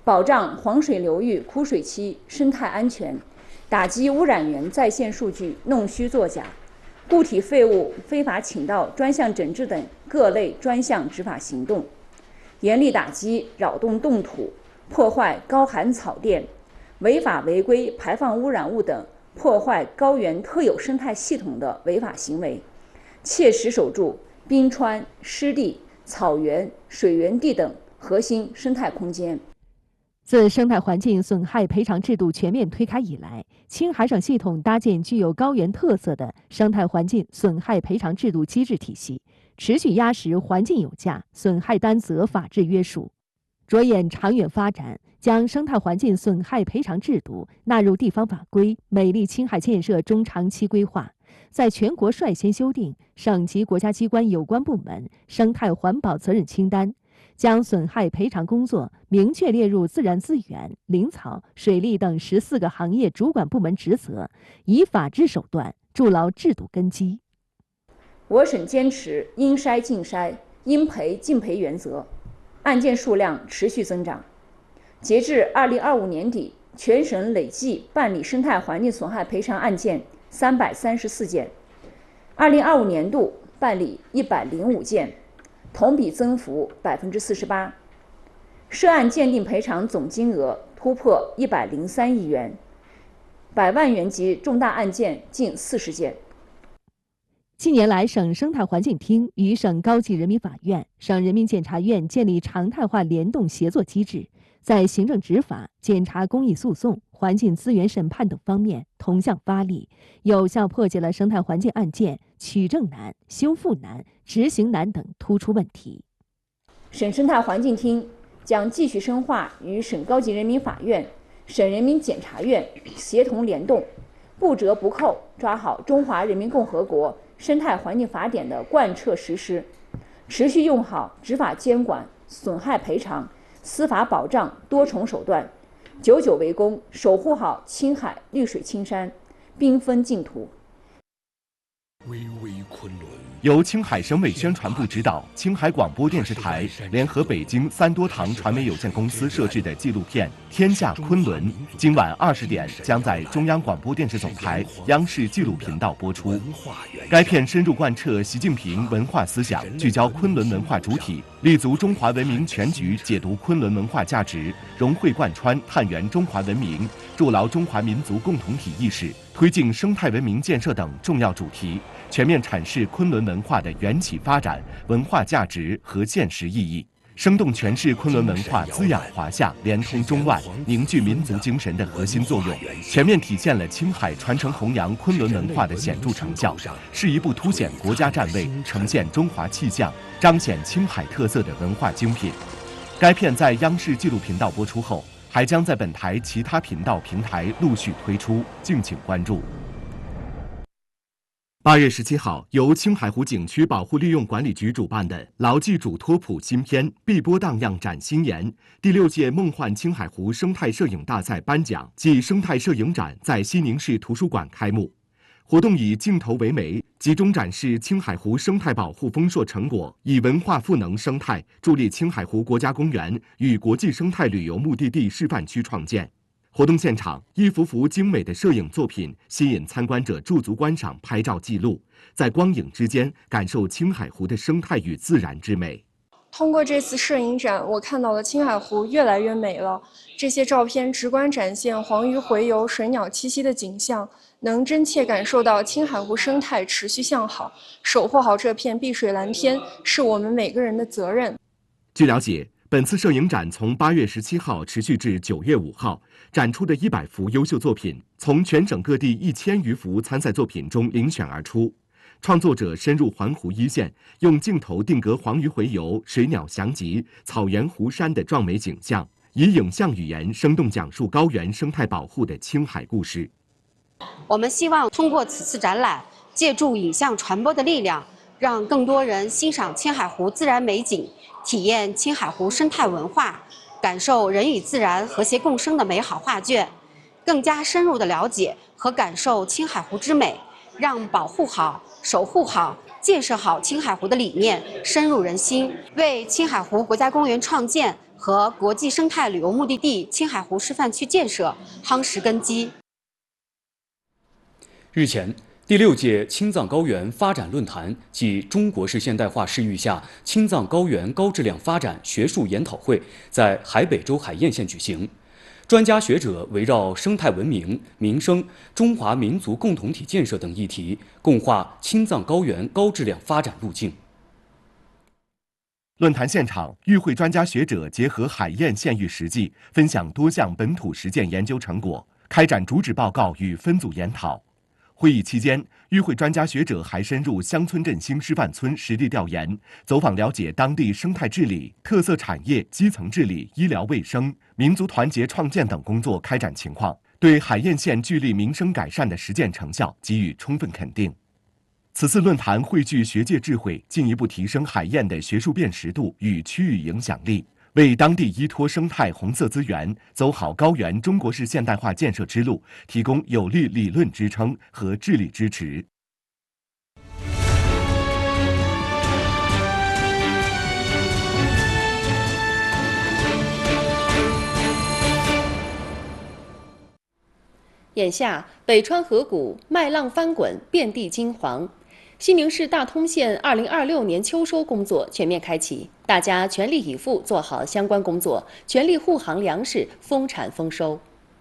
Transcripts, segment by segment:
保障黄水流域枯水期生态安全，打击污染源在线数据弄虚作假、固体废物非法倾倒专项整治等各类专项执法行动，严厉打击扰动冻土、破坏高寒草甸、违法违规排放污染物等破坏高原特有生态系统的违法行为，切实守住冰川、湿地、草原、水源地等核心生态空间。 自生态环境损害赔偿制度全面推开以来，青海省系统搭建具有高原特色的生态环境损害赔偿制度机制体系，持续压实环境有价、损害担责法治约束，着眼长远发展，将生态环境损害赔偿制度纳入地方法规、美丽青海建设中长期规划，在全国率先修订省级国家机关有关部门生态环保责任清单，将损害赔偿工作明确列入自然资源、林草、水利等14个行业主管部门职责，以法治手段筑牢制度根基。 我省坚持应筛尽筛、应赔尽赔原则，案件数量持续增长。截至2025年底，全省累计办理生态环境损害赔偿案件334件，2025年度办理105件，同比增幅48%，涉案鉴定赔偿总金额突破103亿元，100万元级重大案件近40件。 近年来，省生态环境厅与省高级人民法院、省人民检察院建立常态化联动协作机制，在行政执法、检察公益诉讼、环境资源审判等方面同向发力，有效破解了生态环境案件取证难、修复难、执行难等突出问题。 省生态环境厅将继续深化与省高级人民法院、省人民检察院协同联动，不折不扣抓好中华人民共和国生态环境法典的贯彻实施，持续用好执法监管、损害赔偿、司法保障多重手段，久久为功，守护好青海绿水青山、缤纷净土。 巍巍昆仑， 由青海省委宣传部指导，青海广播电视台联合北京三多堂传媒有限公司摄制的纪录片《天下昆仑》，今晚20点将在中央广播电视总台央视纪录频道播出。该片深入贯彻习近平文化思想，聚焦昆仑文化主体，立足中华文明全局，解读昆仑文化价值，融会贯穿，探源中华文明，筑牢中华民族共同体意识，推进生态文明建设等重要主题，全面阐释昆仑文化的缘起发展、文化价值和现实意义，生动诠释昆仑文化滋养华夏、连通中外、凝聚民族精神的核心作用，全面体现了青海传承弘扬昆仑文化的显著成效，是一部凸显国家站位、呈现中华气象、彰显青海特色的文化精品。该片在央视纪录频道播出后，还将在本台其他频道平台陆续推出，敬请关注。8月17号，由青海湖景区保护利用管理局主办的“牢记嘱托普”新片碧波荡漾展新颜第6届梦幻青海湖生态摄影大赛颁奖暨生态摄影展在西宁市图书馆开幕。活动以镜头为媒，集中展示青海湖生态保护丰硕成果，以文化赋能生态，助力青海湖国家公园与国际生态旅游目的地示范区创建。活动现场，一幅幅精美的摄影作品吸引参观者驻足观赏、拍照记录，在光影之间感受青海湖的生态与自然之美。 通过这次摄影展，我看到了青海湖越来越美了。这些照片直观展现黄鱼洄游、水鸟栖息的景象，能真切感受到青海湖生态持续向好。守护好这片碧水蓝天，是我们每个人的责任。 据了解，本次摄影展从8月17号持续至9月5号，展出的100幅优秀作品，从全省各地1000余幅参赛作品中遴选而出。创作者深入环湖一线，用镜头定格黄鱼洄游、水鸟翔集、草原湖山的壮美景象，以影像语言生动讲述高原生态保护的青海故事。 我们希望通过此次展览，借助影像传播的力量，让更多人欣赏青海湖自然美景，体验青海湖生态文化，感受人与自然和谐共生的美好画卷，更加深入地了解和感受青海湖之美，让保护好、守护好、建设好青海湖的理念深入人心，为青海湖国家公园创建和国际生态旅游目的地青海湖示范区建设夯实根基。 日前，第6届青藏高原发展论坛暨中国式现代化视域下青藏高原高质量发展学术研讨会在海北州海晏县举行。专家学者围绕生态文明、民生、中华民族共同体建设等议题，共话青藏高原高质量发展路径。 论坛现场，与会专家学者结合海晏县域实际，分享多项本土实践研究成果，开展主旨报告与分组研讨。会议期间，与会专家学者还深入乡村振兴示范村实地调研，走访了解当地生态治理、特色产业、基层治理、医疗卫生、民族团结创建等工作开展情况，对海晏县聚力民生改善的实践成效给予充分肯定。此次论坛汇聚学界智慧，进一步提升海晏的学术辨识度与区域影响力，为当地依托生态红色资源，走好高原中国式现代化建设之路提供有力理论支撑和智力支持。 眼下，北川河谷麦浪翻滚，遍地金黄。西宁市大通县2026年秋收工作全面开启，大家全力以赴做好相关工作，全力护航粮食丰产丰收。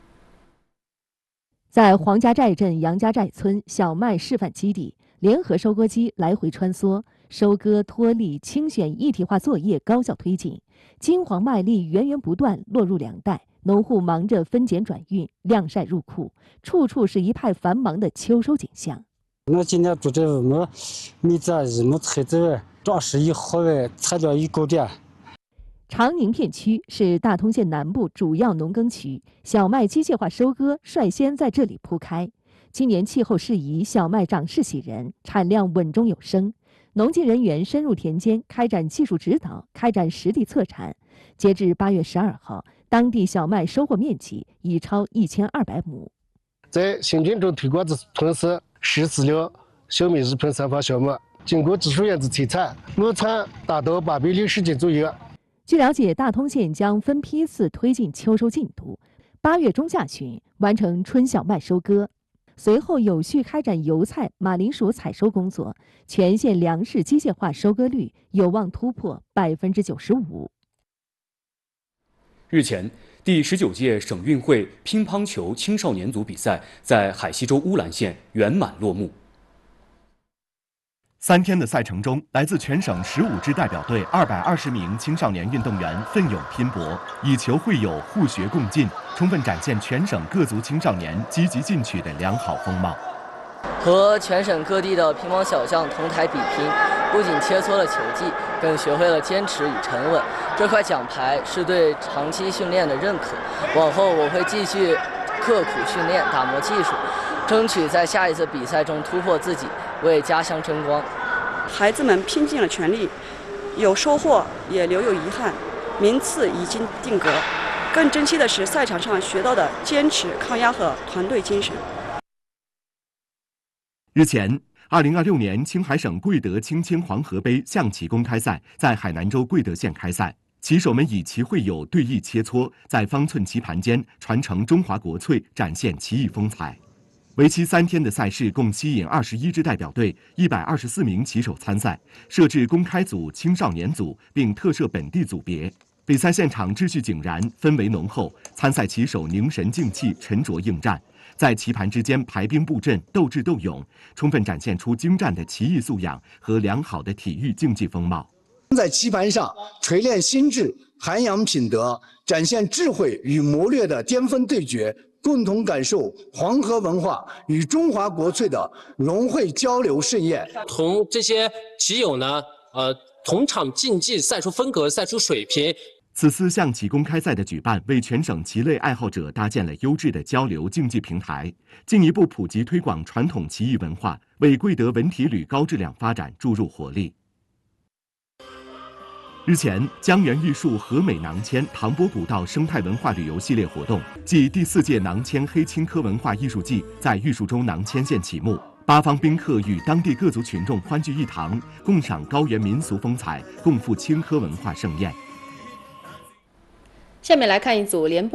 在黄家寨镇杨家寨村小麦示范基地，联合收割机来回穿梭，收割、脱粒、清选一体化作业高效推进，金黄麦粒源源不断落入粮袋，农户忙着分拣转运、晾晒入库，处处是一派繁忙的秋收景象。 那今年组织我们米子我们采摘壮实以后外材料一购点。 长宁片区是大通县南部主要农耕区，小麦机械化收割率先在这里铺开。今年气候适宜，小麦长势喜人，产量稳中有升。农技人员深入田间开展技术指导，开展实地测产。截至8月12号，当地小麦收获面积已超1200亩。 在新品种推广的同时，实施了小麦日喷散发项目，经过技术员的测产，亩产达到860斤左右。 据了解，大通县将分批次推进秋收进度，8月中下旬完成春小麦收割，随后有序开展油菜、马铃薯采收工作，全县粮食机械化收割率有望突破95%。 日前，第19届省运会乒乓球青少年组比赛在海西州乌兰县圆满落幕。 3天的赛程中，来自全省15支代表队220名青少年运动员奋勇拼搏，以球会友、互学共进，充分展现全省各族青少年积极进取的良好风貌。 和全省各地的乒乓小将同台比拼，不仅切磋了球技，更学会了坚持与沉稳。这块奖牌是对长期训练的认可，往后我会继续刻苦训练，打磨技术，争取在下一次比赛中突破自己，为家乡争光。 孩子们拼尽了全力，有收获也留有遗憾，名次已经定格。更珍惜的是赛场上学到的坚持、抗压和团队精神。 日前，2026年青海省贵德青青黄河杯象棋公开赛在海南州贵德县开赛，棋手们以棋会友对弈切磋，在方寸棋盘间传承中华国粹，展现棋艺风采。为期3天的赛事共吸引21支代表队、124名棋手参赛，设置公开组、青少年组，并特设本地组别。比赛现场秩序井然，氛围浓厚，参赛棋手凝神静气，沉着应战，在棋盘之间排兵布阵，斗智斗勇，充分展现出精湛的棋艺素养和良好的体育竞技风貌。 在棋盘上锤炼心智，涵养品德，展现智慧与谋略的巅峰对决，共同感受黄河文化与中华国粹的融汇交流盛宴。 同这些棋友呢，同场竞技，赛出风格，赛出水平。 此次象棋公开赛的举办，为全省棋类爱好者搭建了优质的交流竞技平台，进一步普及推广传统棋艺文化，为贵德文体旅高质量发展注入活力。日前，江源玉树和美囊谦唐波古道生态文化旅游系列活动暨第4届囊谦黑青稞文化艺术季在玉树州囊谦县启幕，8方宾客与当地各族群众欢聚一堂，共赏高原民俗风采，共赴青稞文化盛宴。 下面来看一组联播。